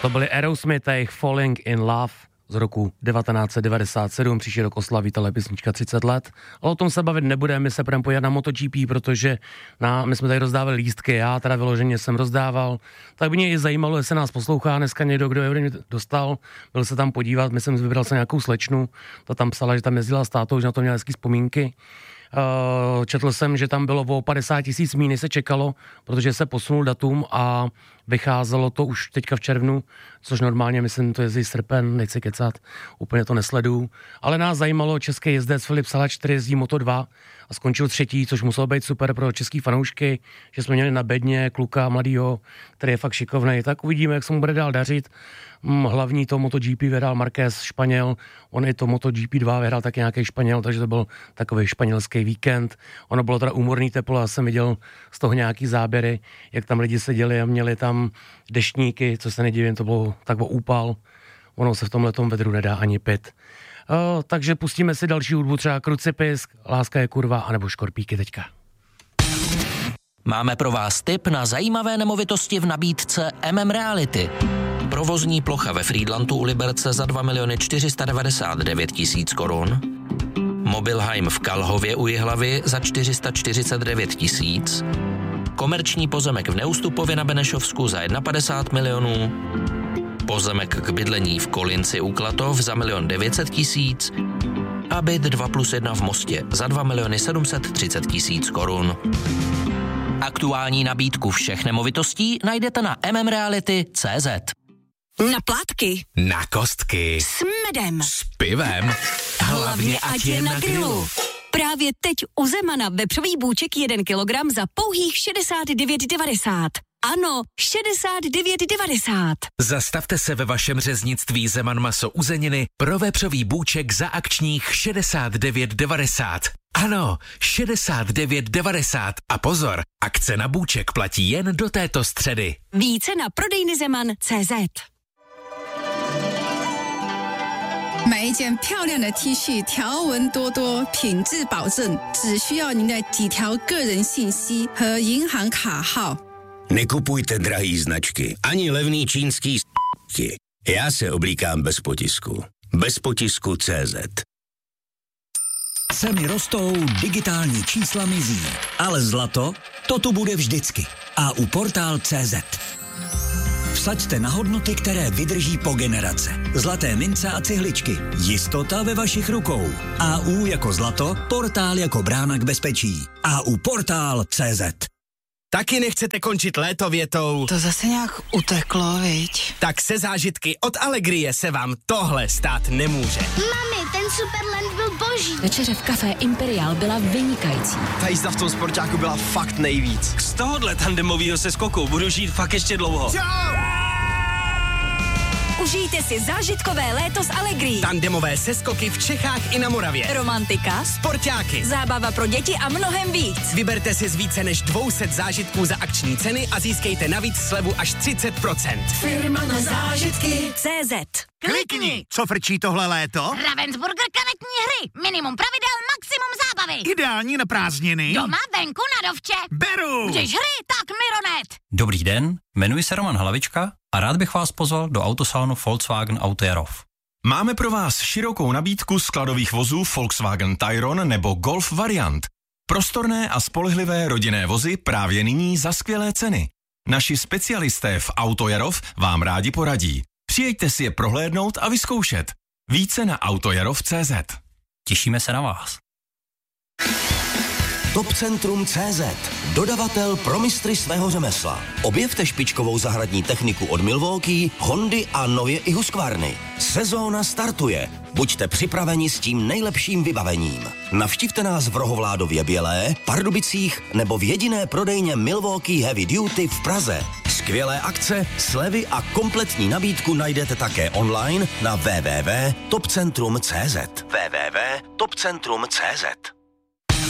To byly Aerosmith a jejich Falling in Love z roku 1997, příští rok oslaví tahle písnička 30 let. Ale o tom se bavit nebudeme, my se budeme pojít na MotoGP, protože my jsme tady rozdávali lístky, já teda vyloženě jsem rozdával, tak by mě i zajímalo, jestli nás poslouchá dneska někdo, kdo je dostal, byl se tam podívat, myslím, vybral se nějakou slečnu, ta tam psala, že tam jezdila s tátou, že na to měla hezký vzpomínky. Četl jsem, že tam bylo o 50 000 míň, se čekalo, protože se posunul datum a vycházelo to už teďka v červnu, což normálně, myslím, to jezdí srpen, nechci kecat, úplně to nesleduju. Ale nás zajímalo, český jezdec Filip Salač, který jezdí Moto2 a skončil 3., což muselo být super pro český fanoušky, že jsme měli na bedně kluka mladýho, který je fakt šikovnej, tak uvidíme, jak se mu bude dál dařit. Hlavní to MotoGP vyhrál Marquez, Španěl, on i to MotoGP2 vyhrál taky nějaký Španěl, takže to byl takový španělský víkend. Ono bylo teda úmorný teplo, já jsem viděl z toho nějaký záběry, jak tam lidi seděli a měli tam deštníky, co se nedivím, to bylo tak úpal. Ono se v tomhletom vedru nedá ani pit. Takže pustíme si další hudbu, třeba Krucipisk, Láska je kurva, anebo Škorpíky teďka. Máme pro vás tip na zajímavé nemovitosti v nabídce Reality. Provozní plocha ve Frýdlantu u Liberce za 2 499 000 korun. Mobilheim v Kalhově u Jihlavy za 449 000. Komerční pozemek v Neustupově na Benešovsku za 51 milionů. Pozemek k bydlení v Kolinci u Klatov za 1 900 000 a byt 2+1 v Mostě za 2 730 000 korun. Aktuální nabídku všech nemovitostí najdete na mmreality.cz. Na plátky, na kostky, s medem, s pivem, hlavně ať je na grilu. Právě teď u Zemana vepřový bůček 1 kilogram za pouhých 69,90. Ano, 69,90. Zastavte se ve vašem řeznictví Zeman maso uzeniny pro vepřový bůček za akčních 69,90. Ano, 69,90. A pozor, akce na bůček platí jen do této středy. Více na prodejny Zeman.cz. 买一件漂亮的 T 恤，条纹多多，品质保证，只需要您的几条个人信息和银行卡号。 Nekupujte drahý značky, ani levný čínský s***ky. Já se oblíkám bez potisku. Bez potisku CZ. Ceny rostou, digitální čísla mizí, ale zlato, to tu bude vždycky. A u Portál.cz. Vsaďte na hodnoty, které vydrží po generace. Zlaté mince a cihličky. Jistota ve vašich rukou. AU jako zlato, Portál jako brána k bezpečí. AU Portál.cz. Taky nechcete končit léto větou? To zase nějak uteklo, viď? Tak se zážitky od Allegrie se vám tohle stát nemůže. Mami, ten Superland byl boží. Večeře v kafé Imperial byla vynikající. Ta jízda v tom sportáku byla fakt nejvíc. Z tohohle tandemovýho seskoku budu žít fakt ještě dlouho. Užijte si zážitkové léto s Allegrií. Tandemové seskoky v Čechách i na Moravě. Romantika, Sportáky, zábava pro děti a mnohem víc. vyberte si z více než 200 zážitků za akční ceny a získejte navíc slevu až 30%. Firma na zážitky CZ. Klikni! Co frčí tohle léto? Ravensburger karetní hry. Minimum pravidel, maximum zábavy. Ideální na prázdniny. Doma, venku, na dovče. Beru! Když hry, tak Mironet. Dobrý den, jmenuji se Roman Hlavička a rád bych vás pozval do autosalonu Volkswagen Auto Jarov. Máme pro vás širokou nabídku skladových vozů Volkswagen Tayron nebo Golf variant. Prostorné a spolehlivé rodinné vozy právě nyní za skvělé ceny. Naši specialisté v Auto Jarov vám rádi poradí. Přijeďte si je prohlédnout a vyzkoušet. Více na autojarov.cz. Těšíme se na vás. Topcentrum.cz. Dodavatel pro mistry svého řemesla. Objevte špičkovou zahradní techniku od Milwaukee, Hondy a nově i Husqvarny. Sezóna startuje. Buďte připraveni s tím nejlepším vybavením. Navštivte nás v Rohovládově Bělé, Pardubicích nebo v jediné prodejně Milwaukee Heavy Duty v Praze. Skvělé akce, slevy a kompletní nabídku najdete také online na www.topcentrum.cz. www.topcentrum.cz.